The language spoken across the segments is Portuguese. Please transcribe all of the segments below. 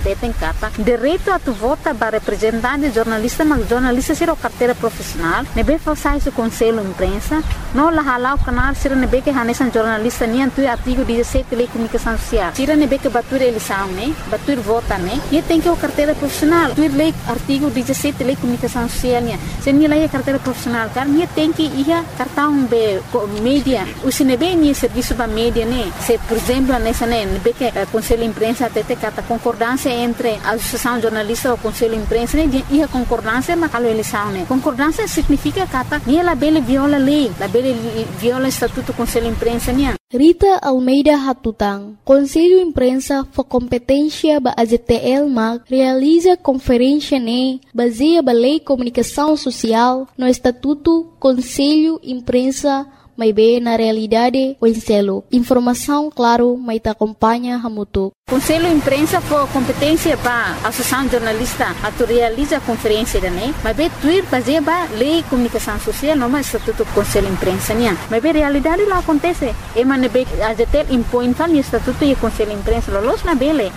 tem cata direito a tu vota para representante jornalista, mas jornalista será carteira profissional, nebe faz o conselho imprensa, não lá halau o canal será nebe que hanesan jornalista nem tu artigo 17 lei comunicação social, será nebe que batur eleição, né, batur vota, né, e tem que o carteira profissional, tu lei artigo 17 lei comunicação social, né, se nem lá é carteira profissional, cara, nem tem que ir cartão be mídia, o se nebe nem serviço para mídia, né, se por exemplo nessa né, nebe que conselho imprensa até cata concordância entre a associação jornalista ou conselho imprensa, né, e a concordância mas a eleição, né, concordância significa cata nem ela bele viola lei, la bele viola estatuto conselho imprensa, né. Rita Almeida Hatutang, Conselho Imprensa for Competência ba AZTL MAG, realiza conferência ne baseia ba Lei Comunicação Social no Estatuto Conselho Imprensa may be na realidade o enselo. Informação claro may ta acompanha hamutuk. Conselho Imprensa for competência para a associação jornalista a tu realiza conferência da né, mas bem tuir fazer ba lei comunicação social não mais estatuto Conselho Imprensa né, mas bem realidade lá acontece, e mas bem a ZTL impõe tal estatuto e Conselho Imprensa los na bele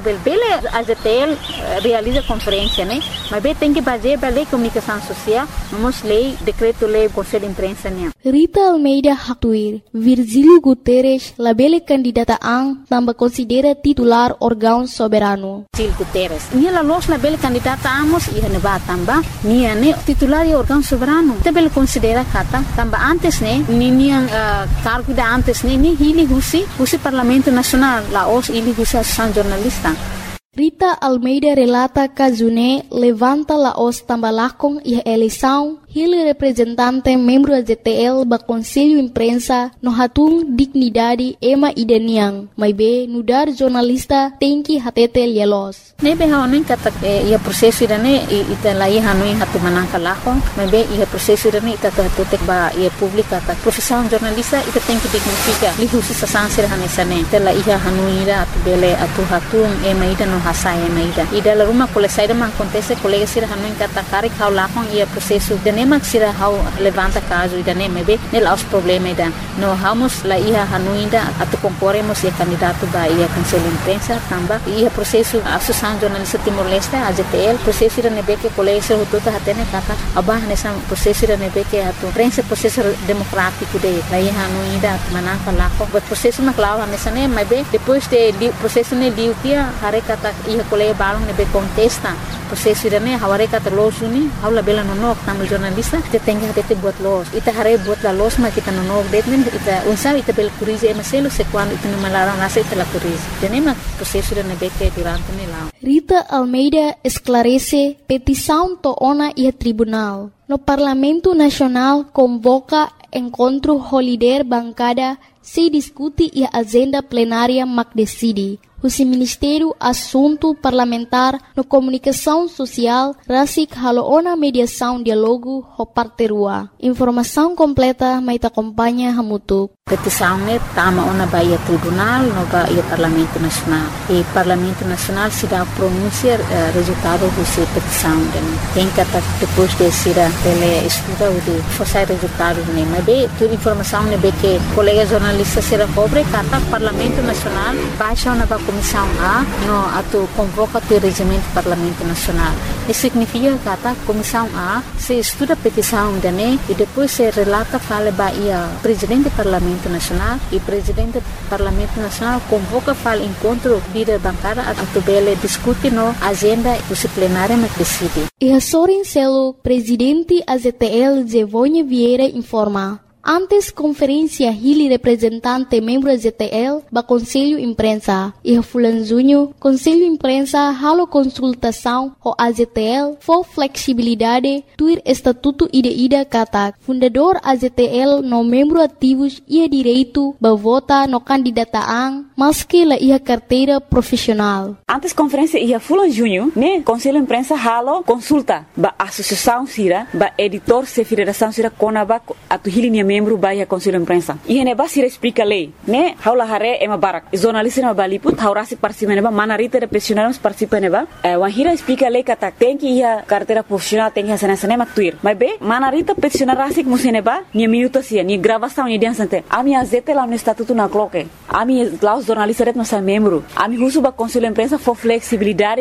a ZTL realiza conferência né, mas bem tem que fazer ba lei comunicação social, vamos lei decreto lei Conselho Imprensa né. Rita Almeida Hatuir, Virgílio Guterres, labele candidata ang tambah considera titular órgão soberano. Virgílio Guterres, nia los labele candidata amos e neba tambah, nia ne titular e órgão soberano. Tabele considera kata tambah antes ne, nia cargo da antes ne, ni hili husi Parlamento Nacional, la os hili husi associação jornalista. Rita Almeida relata Kazune levanta la os tambalakong e eleição ele representante membro da ZTL ba Conselho Imprensa no hatung dignidade ema idaniang may be nudar jornalista tem que hatete lielos. Nebe haonin kata ia proseso idane ita lai hanuin hatu manangka lakong may be ia proseso idane ita hatete ba ia publika ta profissão jornalista ita tem que dignifica lihusi sa sansir hanesane ita lai hanuin ida atu bele atu hatung ema ida no hasai ema ida la rumah kole saida ma acontece colega sira hanuin kata karik hau lakong ia proseso nemak sira hau levanta caso ida nebe nel aos problema ida no vamos la ia hanuinda atu concorremos ia candidato ba ia conselho imprensa tamba ia processo associação jornalista Timor-Leste AZTL processo ida nebe que colega sira hututa hatene kata abah nessa processo ida nebe que atu prensa processo democrático de la ia hanuinda manangka lako but processo na clava nessa ne mebe depois de processo ne liu kia hare kata ia colega balong nebe contesta processo ida ne haware kata losuni haula bela no tamu jornalista kita tem que buat los ita hare buat la los ma kita no detmen ita unsa ita bel curize e maselo se quando ita no malara nasa ita la curize tenema processo da nebeke durante nela. Rita Almeida esclarece petição to ona e tribunal no Parlamento Nacional convoca encontro holiday bancada se discute e agenda plenária mac decide. O Ministério Assunto Parlamentar no Comunicação Social rasik haloona mediação diálogo ho parterua. Informação completa may acompanha hamutuk. Petição ne tama ona baia tribunal no baia Parlamento Nacional. E Parlamento Nacional se dá pronunciar resultado dessa petição. Tem que depois de ser ele estuda o de forçar resultado ne. Mas bem, toda informação ne be que colega jornalista será cobre kata Parlamento Nacional baixa ona Comissão A no atu convoca o regimento do Parlamento Nacional. Isso significa que a Comissão A se estuda a petição da NE e depois se relata fala Bahia Presidente do Parlamento Nacional e Presidente do Parlamento Nacional convoca fala encontro líder bancária a tubele discute no agenda disciplinária mas decide. E a Sorin Celo, Presidente AZTL Zevonha Vieira informa. Antes conferência hili representante membro ZTL ba Conselho Imprensa e Fulan Junho Conselho Imprensa halo consultação ho AZTL for flexibilidade tuir estatuto ida kata fundador AZTL no membro ativos ia direito ba vota no candidataan maski la ia carteira profissional. Antes conferência ia Fulan Junho ne Conselho Imprensa halo consulta ba associação sira ba editor se federação sira konaba atu hili membro baia Conselho Imprensa. E ne basira explica lei, né? Haula hare ema barak. Jornalista na baliput haurasi participa neba manarita de profissionais participa neba. Wahira explica lei kata tem que ia carteira profissional tem que sana maktuir. Mas be manarita profissional rasik museneba ni minuto sia ni gravação ni dia sante. Ami azete lá no estatuto na cloque. Ami lá os jornalistas ret nossa membro. Ami husu ba Conselho Imprensa for flexibilidade